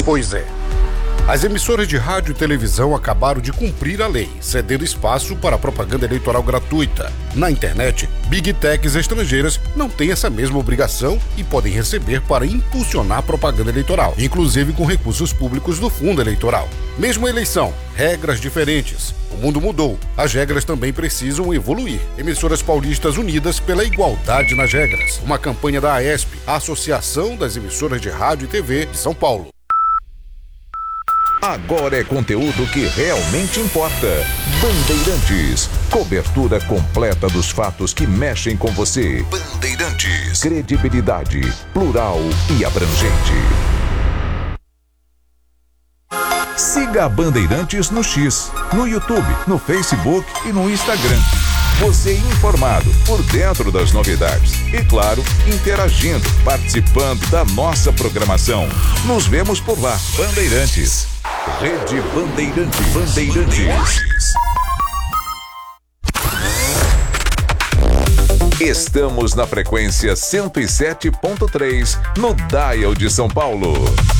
Pois é. As emissoras de rádio e televisão acabaram de cumprir a lei, cedendo espaço para propaganda eleitoral gratuita. Na internet, Big Techs estrangeiras não têm essa mesma obrigação e podem receber para impulsionar propaganda eleitoral, inclusive com recursos públicos do fundo eleitoral. Mesmo a eleição, regras diferentes. O mundo mudou, as regras também precisam evoluir. Emissoras paulistas unidas pela igualdade nas regras. Uma campanha da AESP, a Associação das Emissoras de Rádio e TV de São Paulo. Agora é conteúdo que realmente importa. Bandeirantes. Cobertura completa dos fatos que mexem com você. Bandeirantes. Credibilidade, plural e abrangente. Siga a Bandeirantes no X, no YouTube, no Facebook e no Instagram. Você informado, por dentro das novidades. E claro, interagindo, participando da nossa programação. Nos vemos por lá. Bandeirantes. Rede Bandeirantes. Bandeirantes. Estamos na frequência 107.3 no Dial de São Paulo.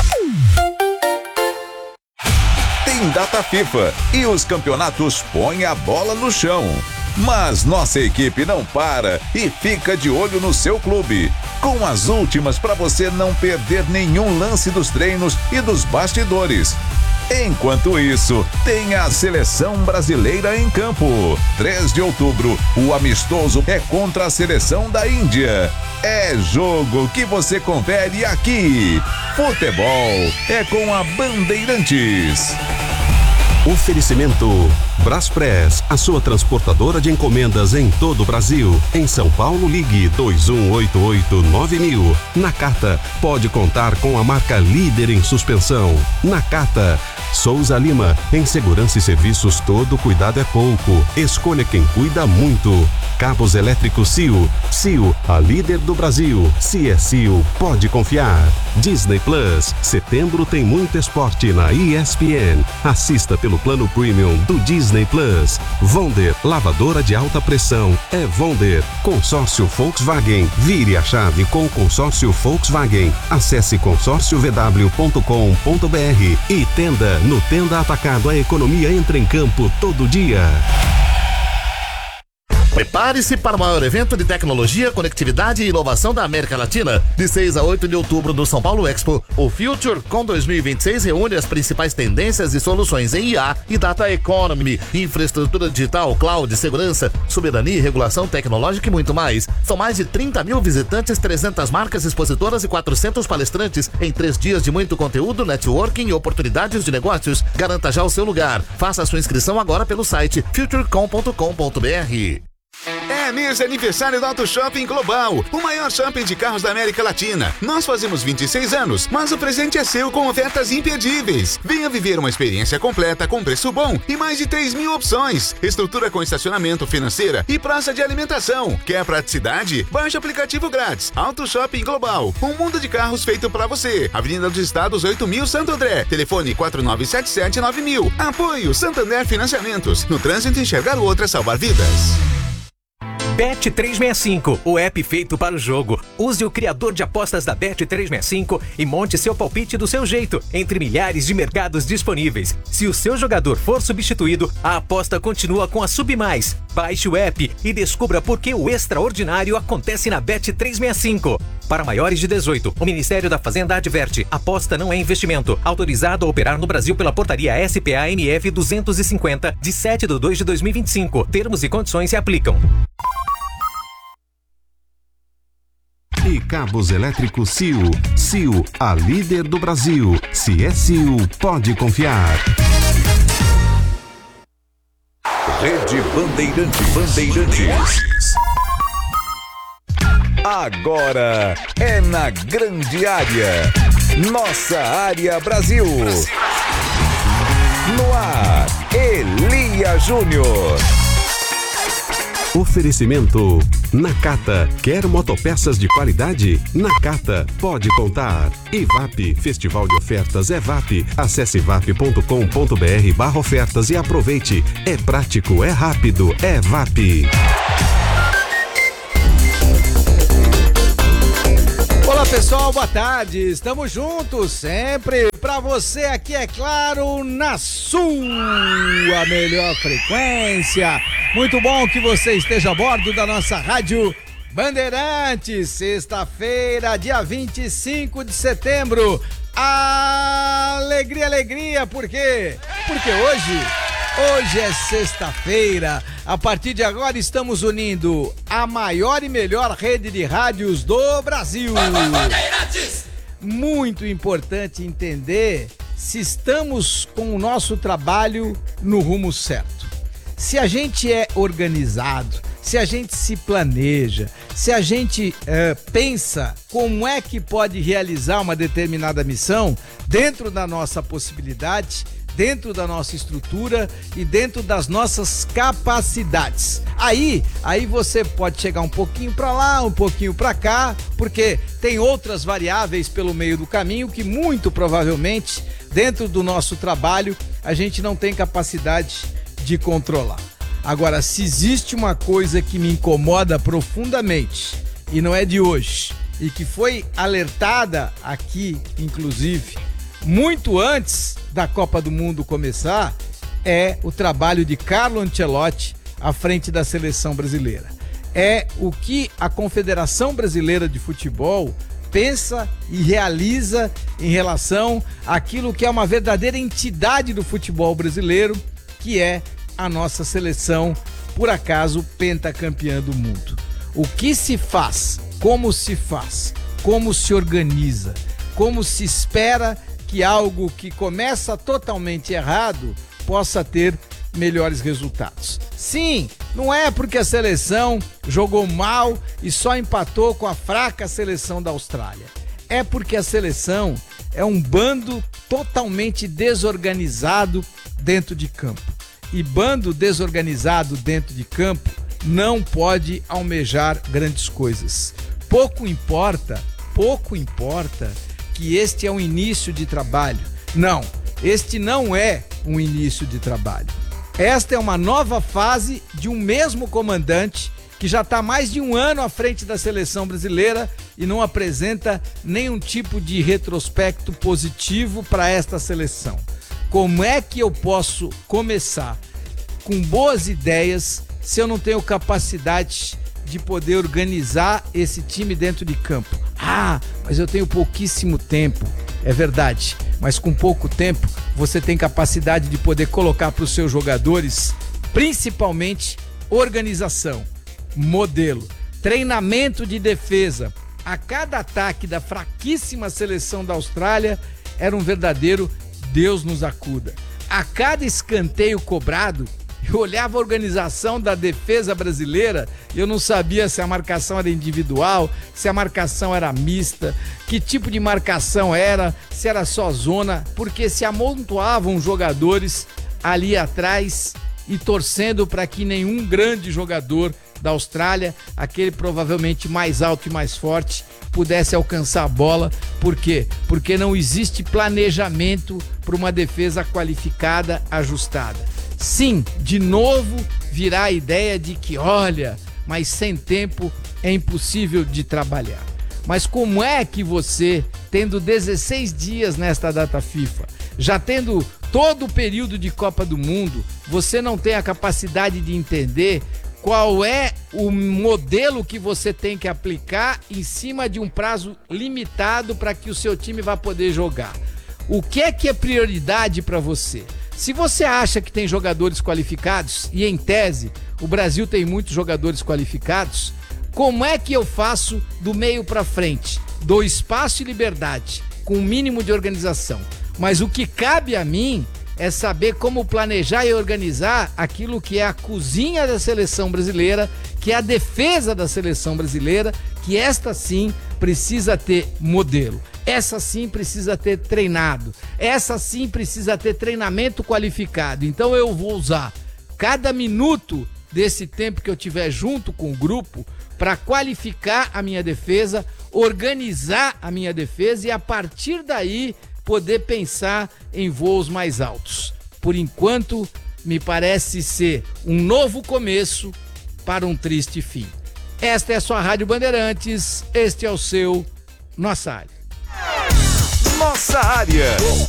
Tem data FIFA e os campeonatos põem a bola no chão. Mas nossa equipe não para e fica de olho no seu clube, com as últimas para você não perder nenhum lance dos treinos e dos bastidores. Enquanto isso, tem a Seleção Brasileira em campo. 3 de outubro, o amistoso é contra a Seleção da Índia. É jogo que você confere aqui. Futebol é com a Bandeirantes. Oferecimento Braspress, a sua transportadora de encomendas em todo o Brasil. Em São Paulo, ligue 2188-9000. Nakata, pode contar com a marca líder em suspensão. Nakata. Souza Lima, em segurança e serviços todo cuidado é pouco. Escolha quem cuida muito. Cabos elétricos CIO. CIO, a líder do Brasil. Se é CIO, pode confiar. Disney Plus, setembro tem muito esporte na ESPN. Assista pelo plano premium do Disney Plus. Vonder, lavadora de alta pressão. É Vonder. Consórcio Volkswagen. Vire a chave com o consórcio Volkswagen. Acesse consórciovw.com.br e Tenda. No Tenda Atacado, a economia entra em campo todo dia. Prepare-se para o maior evento de tecnologia, conectividade e inovação da América Latina. De 6 a 8 de outubro no São Paulo Expo, o FutureCon 2026 reúne as principais tendências e soluções em IA e Data Economy, infraestrutura digital, cloud, segurança, soberania e regulação tecnológica e muito mais. São mais de 30 mil visitantes, 300 marcas expositoras e 400 palestrantes em 3 dias de muito conteúdo, networking e oportunidades de negócios. Garanta já o seu lugar. Faça a sua inscrição agora pelo site futurecon.com.br. É mês de aniversário do Auto Shopping Global, o maior shopping de carros da América Latina. Nós fazemos 26 anos, mas o presente é seu com ofertas imperdíveis. Venha viver uma experiência completa com preço bom e mais de 3 mil opções. Estrutura com estacionamento, financeira e praça de alimentação. Quer praticidade? Baixe o aplicativo grátis. Auto Shopping Global, um mundo de carros feito pra você. Avenida dos Estados 8000, Santo André. Telefone 4977-9000. Apoio Santander Financiamentos. No trânsito, enxergar o outro é salvar vidas. Bet365, o app feito para o jogo. Use o criador de apostas da Bet365 e monte seu palpite do seu jeito, entre milhares de mercados disponíveis. Se o seu jogador for substituído, a aposta continua com a Submais. Baixe o app e descubra por que o extraordinário acontece na Bet365. Para maiores de 18, o Ministério da Fazenda adverte: aposta não é investimento. Autorizado a operar no Brasil pela portaria SPA-NF 250, de 7/2/2025. Termos e condições se aplicam. E cabos elétricos CIO. CIO, a líder do Brasil. Se é CIO, pode confiar. Rede Bandeirantes. Bandeirantes. Agora é na grande área. Nossa área Brasil. No ar, Elia Júnior. Oferecimento Nakata. Quer motopeças de qualidade? Nakata, pode contar. EVAP, Festival de Ofertas EVAP. Acesse vap.com.br/ofertas e aproveite. É prático, é rápido, é EVAP. Olá Pessoal, boa tarde, estamos juntos sempre pra você aqui, é claro, na sua melhor frequência. Muito bom que você esteja a bordo da nossa Rádio Bandeirantes, sexta-feira, dia 25 de setembro. Alegria, alegria, por quê? Porque hoje é sexta-feira. A partir de agora estamos unindo a maior e melhor rede de rádios do Brasil. Muito importante entender se estamos com o nosso trabalho no rumo certo. Se a gente é organizado, se a gente se planeja, se a gente pensa como é que pode realizar uma determinada missão dentro da nossa possibilidade, dentro da nossa estrutura e dentro das nossas capacidades. Aí você pode chegar um pouquinho para lá, um pouquinho para cá, porque tem outras variáveis pelo meio do caminho que muito provavelmente dentro do nosso trabalho a gente não tem capacidade de controlar. Agora, se existe uma coisa que me incomoda profundamente, e não é de hoje, e que foi alertada aqui, inclusive, muito antes da Copa do Mundo começar, é o trabalho de Carlo Ancelotti à frente da seleção brasileira. É o que a Confederação Brasileira de Futebol pensa e realiza em relação àquilo que é uma verdadeira entidade do futebol brasileiro, que é a nossa seleção, por acaso, pentacampeã do mundo. O que se faz, como se organiza, como se espera que algo que começa totalmente errado possa ter melhores resultados. Sim, não é porque a seleção jogou mal e só empatou com a fraca seleção da Austrália. É porque a seleção é um bando totalmente desorganizado dentro de campo. E bando desorganizado dentro de campo não pode almejar grandes coisas. Pouco importa que este é um início de trabalho. Não, este não é um início de trabalho. Esta é uma nova fase de um mesmo comandante que já está mais de um ano à frente da seleção brasileira e não apresenta nenhum tipo de retrospecto positivo para esta seleção. Como é que eu posso começar com boas ideias se eu não tenho capacidade de poder organizar esse time dentro de campo? Ah, mas eu tenho pouquíssimo tempo. É verdade, mas com pouco tempo você tem capacidade de poder colocar para os seus jogadores, principalmente, organização, modelo, treinamento de defesa. A cada ataque da fraquíssima seleção da Austrália era um verdadeiro Deus nos acuda. A cada escanteio cobrado, eu olhava a organização da defesa brasileira e eu não sabia se a marcação era individual, se a marcação era mista, que tipo de marcação era, se era só zona, porque se amontoavam jogadores ali atrás e torcendo para que nenhum grande jogador da Austrália, aquele provavelmente mais alto e mais forte, pudesse alcançar a bola. Por quê? Porque não existe planejamento para uma defesa qualificada, ajustada. Sim, de novo virá a ideia de que, olha, mas sem tempo é impossível de trabalhar. Mas como é que você, tendo 16 dias nesta data FIFA, já tendo todo o período de Copa do Mundo, você não tem a capacidade de entender qual é o modelo que você tem que aplicar em cima de um prazo limitado para que o seu time vá poder jogar? O que é prioridade para você? Se você acha que tem jogadores qualificados, e em tese o Brasil tem muitos jogadores qualificados, como é que eu faço do meio para frente? Dou espaço e liberdade, com um mínimo de organização. Mas o que cabe a mim é saber como planejar e organizar aquilo que é a cozinha da seleção brasileira, que é a defesa da seleção brasileira, que esta sim precisa ter modelo. Essa sim precisa ter treinado. Essa sim precisa ter treinamento qualificado. Então eu vou usar cada minuto desse tempo que eu tiver junto com o grupo para qualificar a minha defesa, organizar a minha defesa e a partir daí poder pensar em voos mais altos. Por enquanto, me parece ser um novo começo para um triste fim. Esta é a sua Rádio Bandeirantes, este é o seu Nossa área. Nossa área.